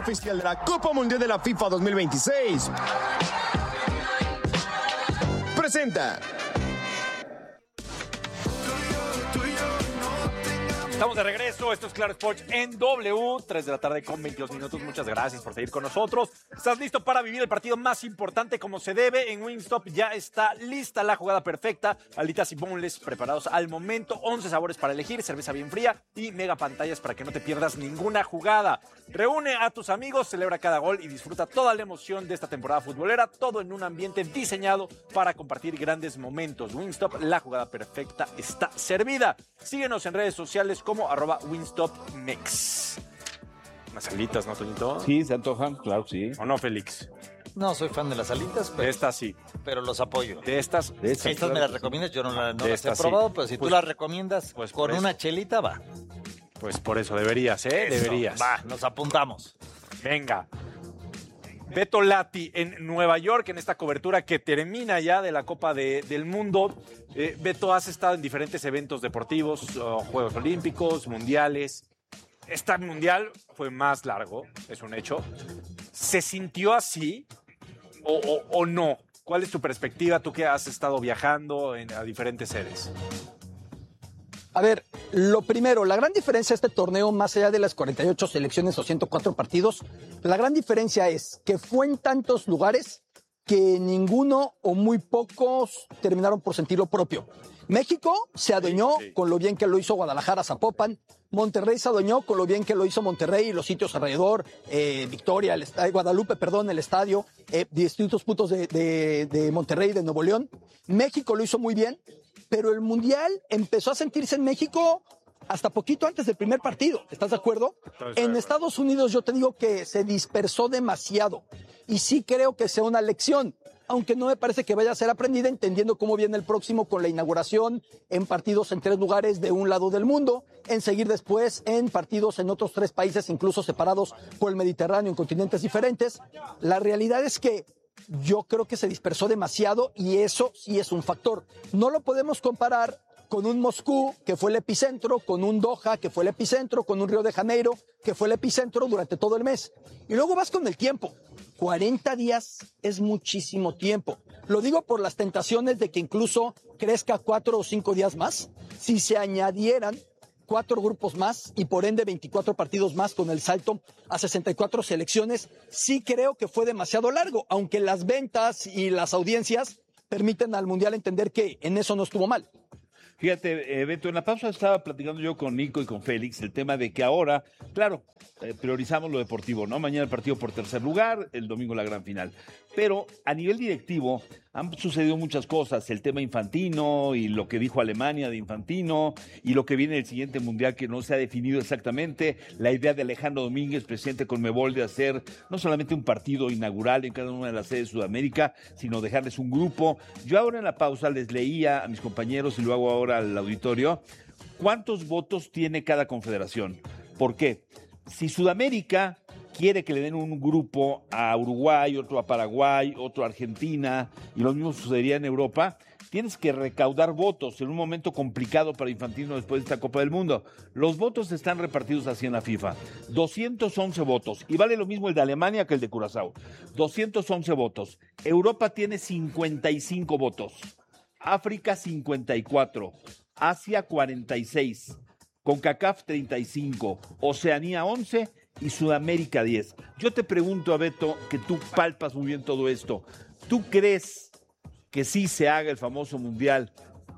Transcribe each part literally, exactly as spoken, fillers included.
oficial de la Copa Mundial de la FIFA dos mil veintiséis presenta. Estamos de regreso, esto es Claro Sports en W, tres de la tarde con veintidós minutos. Muchas gracias por seguir con nosotros. ¿Estás listo para vivir el partido más importante como se debe? En Wingstop ya está lista la jugada perfecta. Alitas y boneless preparados al momento, once sabores para elegir, cerveza bien fría y mega pantallas para que no te pierdas ninguna jugada. Reúne a tus amigos, celebra cada gol y disfruta toda la emoción de esta temporada futbolera, todo en un ambiente diseñado para compartir grandes momentos. Wingstop, la jugada perfecta está servida. Síguenos en redes sociales como arroba WinstopMix. Unas alitas, ¿no, Toñito? Sí, se antojan, claro, sí. ¿O no, Félix? No soy fan de las alitas, pero, De estas sí. pero los apoyo. De estas. De estas, Estas me las recomiendas, yo no, la, no De las he estas, probado, sí. pero si Pues- tú las recomiendas pues con por una eso. chelita, va. Pues por eso deberías, ¿eh? Eso, Deberías. Va, nos apuntamos. Venga. Beto Lati en Nueva York, en esta cobertura que termina ya de la Copa de, del Mundo. Eh, Beto, has estado en diferentes eventos deportivos, oh, Juegos Olímpicos, Mundiales. Este Mundial fue más largo, es un hecho. ¿Se sintió así o, o, o no? ¿Cuál es tu perspectiva, tú que has estado viajando en, a diferentes sedes? A ver, lo primero, la gran diferencia de este torneo, más allá de las cuarenta y ocho selecciones o ciento cuatro partidos, la gran diferencia es que fue en tantos lugares que ninguno o muy pocos terminaron por sentir lo propio. México se adueñó Sí, sí. con lo bien que lo hizo Guadalajara, Zapopan. Monterrey se adueñó con lo bien que lo hizo Monterrey y los sitios alrededor. Eh, Victoria, el est- eh, Guadalupe, perdón, el estadio, eh, distintos puntos de, de, de Monterrey y de Nuevo León. México lo hizo muy bien, pero el Mundial empezó a sentirse en México hasta poquito antes del primer partido. ¿Estás de acuerdo? Estoy de En acuerdo. Estados Unidos yo te digo que se dispersó demasiado y sí creo que sea una lección, aunque no me parece que vaya a ser aprendida, entendiendo cómo viene el próximo con la inauguración en partidos en tres lugares de un lado del mundo, en seguir después en partidos en otros tres países, incluso separados por el Mediterráneo, en continentes diferentes. La realidad es que yo creo que se dispersó demasiado y eso sí es un factor. No lo podemos comparar con un Moscú, que fue el epicentro, con un Doha, que fue el epicentro, con un Río de Janeiro, que fue el epicentro durante todo el mes. Y luego vas con el tiempo. cuarenta días es muchísimo tiempo. Lo digo por las tentaciones de que incluso crezca cuatro o cinco días más. Si se añadieran cuatro grupos más y por ende veinticuatro partidos más con el salto a sesenta y cuatro selecciones, sí creo que fue demasiado largo, aunque las ventas y las audiencias permiten al Mundial entender que en eso no estuvo mal. Fíjate, eh, Beto, en la pausa estaba platicando yo con Nico y con Félix el tema de que ahora, claro, eh, priorizamos lo deportivo, ¿no? Mañana el partido por tercer lugar, el domingo la gran final. Pero a nivel directivo han sucedido muchas cosas, el tema Infantino y lo que dijo Alemania de Infantino y lo que viene del siguiente mundial que no se ha definido exactamente, la idea de Alejandro Domínguez, presidente de Conmebol, de hacer no solamente un partido inaugural en cada una de las sedes de Sudamérica, sino dejarles un grupo. Yo ahora en la pausa les leía a mis compañeros y lo hago ahora al auditorio, ¿cuántos votos tiene cada confederación? ¿Por qué? Si Sudamérica quiere que le den un grupo a Uruguay, otro a Paraguay, otro a Argentina, y lo mismo sucedería en Europa, tienes que recaudar votos en un momento complicado para Infantino después de esta Copa del Mundo. Los votos están repartidos así en la FIFA. doscientos once votos, y vale lo mismo el de Alemania que el de Curazao. doscientos once votos. Europa tiene cincuenta y cinco votos. África cincuenta y cuatro. Asia cuarenta y seis. CONCACAF treinta y cinco. Oceanía once. Y Sudamérica diez. Yo te pregunto, a Beto, que tú palpas muy bien todo esto. ¿Tú crees que sí se haga el famoso mundial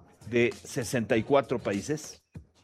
de sesenta y cuatro países?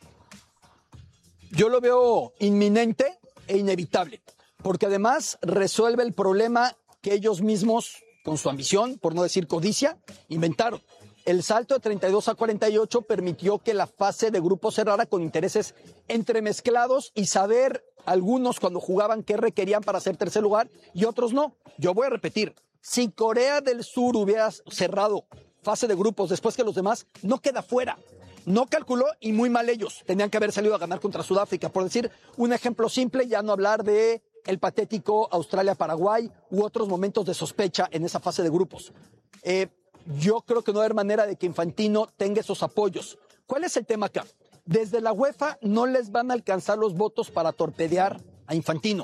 Yo lo veo inminente e inevitable, porque además resuelve el problema que ellos mismos, con su ambición, por no decir codicia, inventaron. El salto de treinta y dos a cuarenta y ocho permitió que la fase de grupo cerrara con intereses entremezclados y saber algunos cuando jugaban qué requerían para ser tercer lugar y otros no. Yo voy a repetir, si Corea del Sur hubiera cerrado fase de grupos después que los demás, no queda fuera. No calculó y muy mal ellos. Tenían que haber salido a ganar contra Sudáfrica. Por decir un ejemplo simple, ya no hablar de el patético Australia-Paraguay u otros momentos de sospecha en esa fase de grupos. Eh, Yo creo que no va a haber manera de que Infantino tenga esos apoyos. ¿Cuál es el tema acá? Desde la UEFA no les van a alcanzar los votos para torpedear a Infantino.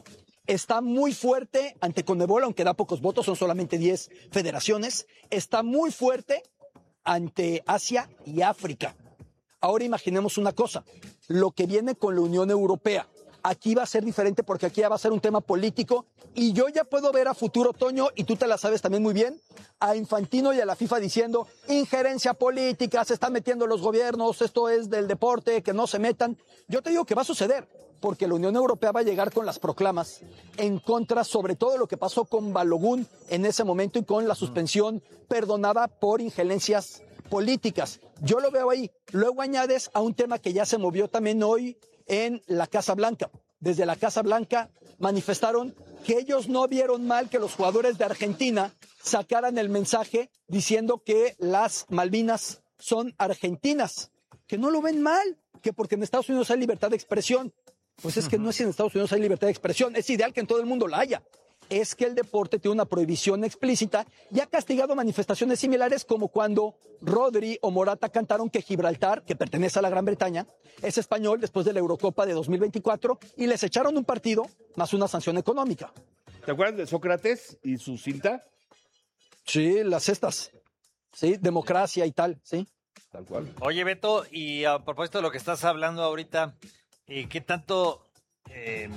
está muy fuerte ante Conmebol, aunque da pocos votos, son solamente diez federaciones. Está muy fuerte ante Asia y África. Ahora imaginemos una cosa, lo que viene con la Unión Europea. Aquí va a ser diferente porque aquí ya va a ser un tema político y yo ya puedo ver a futuro, Toño, y tú te la sabes también muy bien, a Infantino y a la FIFA diciendo injerencia política, se están metiendo los gobiernos, esto es del deporte, que no se metan. Yo te digo que va a suceder porque la Unión Europea va a llegar con las proclamas en contra sobre todo de lo que pasó con Balogun en ese momento y con la suspensión perdonada por injerencias políticas. Yo lo veo ahí. Luego añades a un tema que ya se movió también hoy en la Casa Blanca. Desde la Casa Blanca manifestaron que ellos no vieron mal que los jugadores de Argentina sacaran el mensaje diciendo que las Malvinas son argentinas, que no lo ven mal, que porque en Estados Unidos hay libertad de expresión. Pues es que no es que en Estados Unidos hay libertad de expresión, es ideal que en todo el mundo la haya. Es que el deporte tiene una prohibición explícita y ha castigado manifestaciones similares como cuando Rodri o Morata cantaron que Gibraltar, que pertenece a la Gran Bretaña, es español después de la Eurocopa de dos mil veinticuatro y les echaron un partido más una sanción económica. ¿Te acuerdas de Sócrates y su cinta? Sí, las estas. Sí, democracia y tal, sí. Tal cual. Oye, Beto, y a propósito de lo que estás hablando ahorita, eh, ¿qué tanto eh,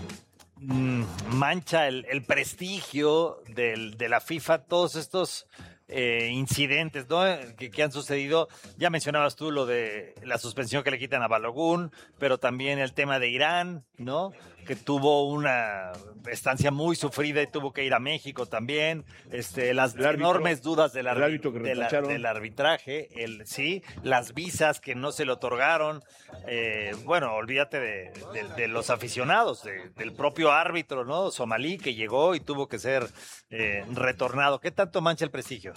mancha el, el prestigio del, de la FIFA todos estos eh, incidentes, ¿no? que, que han sucedido? Ya mencionabas tú lo de la suspensión que le quitan a Balogun, pero también el tema de Irán, ¿no? Que tuvo una estancia muy sufrida y tuvo que ir a México también, este, las El árbitro, enormes dudas del, el arbi- árbitro que de la- retacharon. del arbitraje, el, sí, las visas que no se le otorgaron, eh, bueno, olvídate de, de- de los aficionados, de- del propio árbitro, ¿no? Somalí, que llegó y tuvo que ser eh, retornado. ¿Qué tanto mancha el prestigio?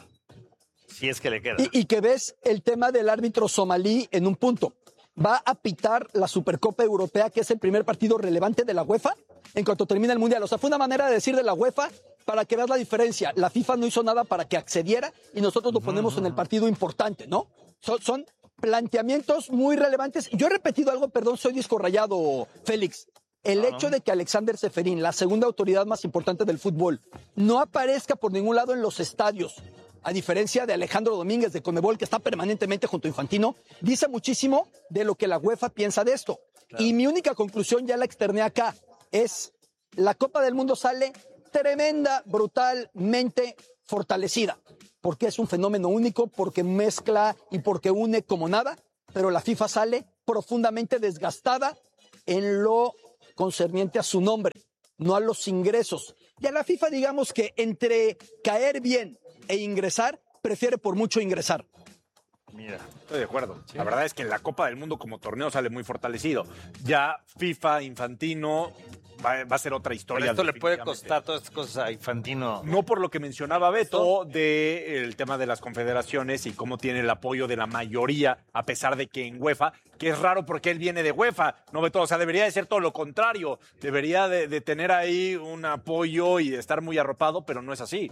Si es que le queda. Y, y que ves el tema del árbitro somalí en un punto. Va a pitar la Supercopa Europea, que es el primer partido relevante de la UEFA, en cuanto termine el Mundial. O sea, fue una manera de decir de la UEFA para que veas la diferencia. La FIFA no hizo nada para que accediera y nosotros lo ponemos en el partido importante, ¿no? Son, son planteamientos muy relevantes. Yo he repetido algo, perdón, soy disco rayado, Félix. El No, hecho no. de que Alexander Ceferín, la segunda autoridad más importante del fútbol, no aparezca por ningún lado en los estadios, a diferencia de Alejandro Domínguez de Conmebol, que está permanentemente junto a Infantino, dice muchísimo de lo que la UEFA piensa de esto. Y mi única conclusión, ya la externé acá, es la Copa del Mundo sale tremenda, brutalmente fortalecida, porque es un fenómeno único, porque mezcla y porque une como nada, pero la FIFA sale profundamente desgastada en lo concerniente a su nombre, no a los ingresos. Y a la FIFA, digamos que entre caer bien e ingresar, prefiere por mucho ingresar. Mira, estoy de acuerdo. La verdad es que la Copa del Mundo como torneo sale muy fortalecido. Ya FIFA, Infantino, va, va a ser otra Por historia. esto le puede definitivamente. costar todas estas cosas a Infantino. No por lo que mencionaba Beto del tema de las confederaciones y cómo tiene el apoyo de la mayoría, a pesar de que en UEFA, que es raro porque él viene de UEFA, no Beto, o sea, debería de ser todo lo contrario, debería de, de tener ahí un apoyo y de estar muy arropado, pero no es así.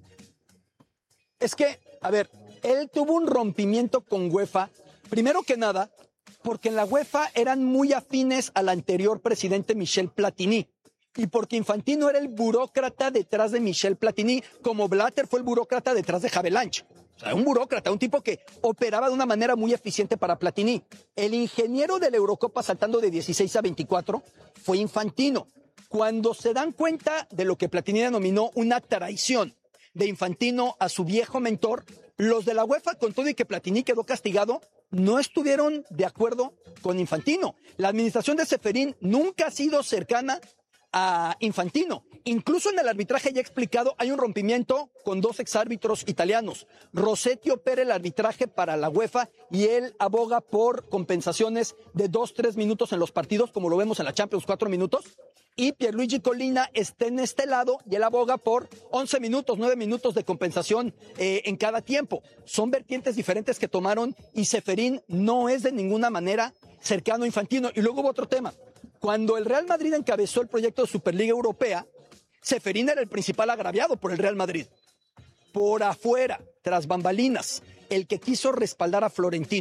Es que, a ver, él tuvo un rompimiento con UEFA, primero que nada, porque en la UEFA eran muy afines al anterior presidente Michel Platini. Y porque Infantino era el burócrata detrás de Michel Platini, como Blatter fue el burócrata detrás de Havelange. O sea, un burócrata, un tipo que operaba de una manera muy eficiente para Platini. El ingeniero de la Eurocopa saltando de dieciséis a veinticuatro fue Infantino. Cuando se dan cuenta de lo que Platini denominó una traición de Infantino a su viejo mentor, los de la UEFA, con todo y que Platini quedó castigado, no estuvieron de acuerdo con Infantino. La administración de Ceferín nunca ha sido cercana a Infantino. Incluso en el arbitraje ya explicado, hay un rompimiento con dos exárbitros italianos. Rossetti opera el arbitraje para la UEFA y él aboga por compensaciones de dos, tres minutos en los partidos, como lo vemos en la Champions, cuatro minutos. Y Pierluigi Collina está en este lado y él aboga por once minutos, nueve minutos de compensación eh, en cada tiempo. Son vertientes diferentes que tomaron y Ceferín no es de ninguna manera cercano a Infantino. Y luego hubo otro tema. Cuando el Real Madrid encabezó el proyecto de Superliga Europea, Ceferín era el principal agraviado por el Real Madrid. Por afuera, tras bambalinas, el que quiso respaldar a Florentino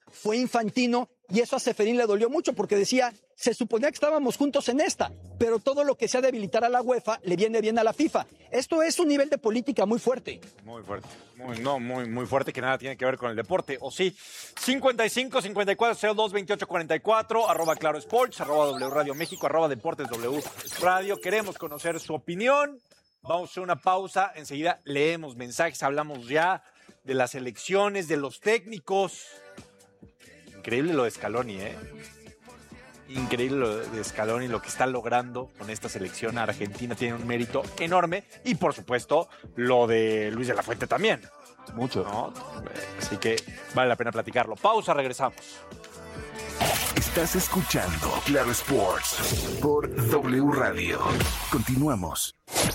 fue Infantino, y eso a Ceferín le dolió mucho porque decía, se suponía que estábamos juntos en esta, pero todo lo que sea debilitar a la UEFA le viene bien a la FIFA. Esto es un nivel de política muy fuerte. Muy fuerte, muy, no, muy, muy fuerte, que nada tiene que ver con el deporte, ¿o sí? cincuenta y cinco, cincuenta y cuatro, cero dos, veintiocho, cuarenta y cuatro, arroba Claro Sports, arroba W Radio México, arroba Deportes W Radio. Queremos conocer su opinión. Vamos a hacer una pausa, enseguida leemos mensajes, hablamos ya de las elecciones, de los técnicos. Increíble lo de Scaloni, ¿eh? Increíble lo de Scaloni, lo que está logrando con esta selección. Argentina tiene un mérito enorme. Y, por supuesto, lo de Luis de la Fuente también. Mucho. ¿No? Así que vale la pena platicarlo. Pausa, regresamos. Estás escuchando Claro Sports por W Radio. Continuamos.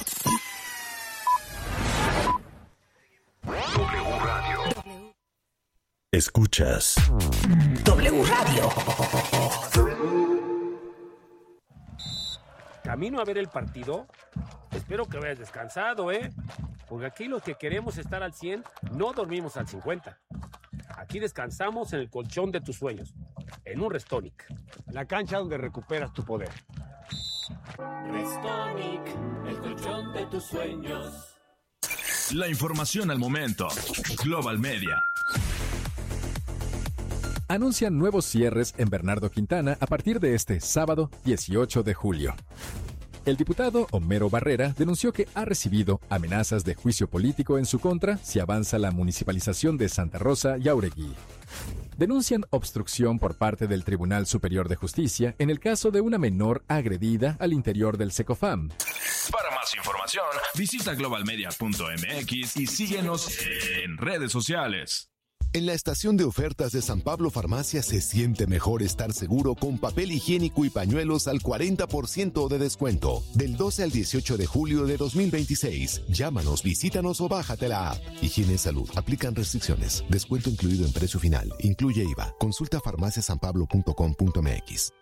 W Radio. Escuchas W Radio. Camino a ver el partido. Espero que vayas descansado, ¿eh? Porque aquí los que queremos estar al cien no dormimos al cincuenta. Aquí descansamos en el colchón de tus sueños, en un Restonic. La cancha donde recuperas tu poder. Restonic, el colchón de tus sueños. la información al momento. Global Media. Anuncian nuevos cierres en Bernardo Quintana a partir de este sábado dieciocho de julio. El diputado Homero Barrera denunció que ha recibido amenazas de juicio político en su contra si avanza la municipalización de Santa Rosa y Auregui. Denuncian obstrucción por parte del Tribunal Superior de Justicia en el caso de una menor agredida al interior del Secofam. Para más información, visita global media punto m x y síguenos en redes sociales. En la estación de ofertas de San Pablo Farmacia se siente mejor estar seguro con papel higiénico y pañuelos al cuarenta por ciento de descuento. Del doce al dieciocho de julio de dos mil veintiséis. Llámanos, visítanos o bájate la app. Higiene y salud. Aplican restricciones. Descuento incluido en precio final. Incluye I V A. Consulta farmacia san pablo punto com punto m x.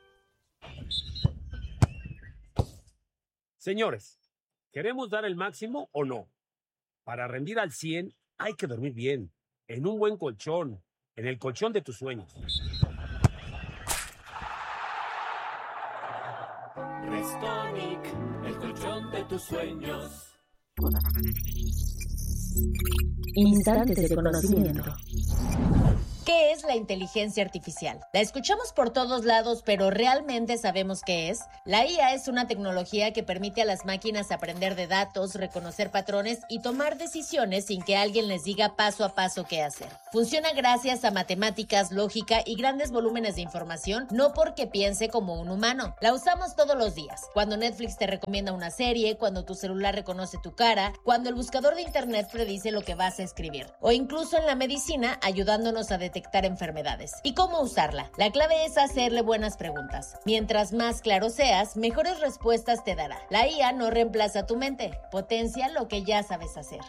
Señores, ¿queremos dar el máximo o no? Para rendir al cien hay que dormir bien. En un buen colchón, en el colchón de tus sueños. Restonic, el colchón de tus sueños. Instantes de conocimiento. ¿Qué es la inteligencia artificial? La escuchamos por todos lados, pero ¿realmente sabemos qué es? La I A es una tecnología que permite a las máquinas aprender de datos, reconocer patrones y tomar decisiones sin que alguien les diga paso a paso qué hacer. Funciona gracias a matemáticas, lógica y grandes volúmenes de información, no porque piense como un humano. La usamos todos los días. Cuando Netflix te recomienda una serie, cuando tu celular reconoce tu cara, cuando el buscador de internet predice lo que vas a escribir, o incluso en la medicina ayudándonos a detectar enfermedades. ¿Y cómo usarla? La clave es hacerle buenas preguntas. Mientras más claro seas, mejores respuestas te dará. La I A no reemplaza tu mente, potencia lo que ya sabes hacer.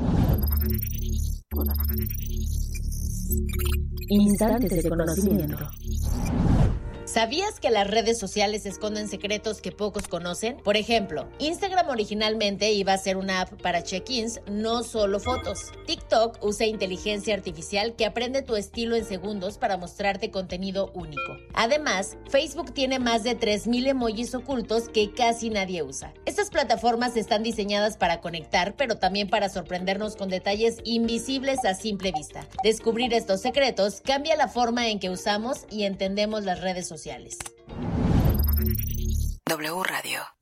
Instantes de conocimiento. ¿Sabías que las redes sociales esconden secretos que pocos conocen? Por ejemplo, Instagram originalmente iba a ser una app para check-ins, no solo fotos. TikTok usa inteligencia artificial que aprende tu estilo en segundos para mostrarte contenido único. Además, Facebook tiene más de tres mil emojis ocultos que casi nadie usa. Estas plataformas están diseñadas para conectar, pero también para sorprendernos con detalles invisibles a simple vista. Descubrir estos secretos cambia la forma en que usamos y entendemos las redes sociales. W Radio.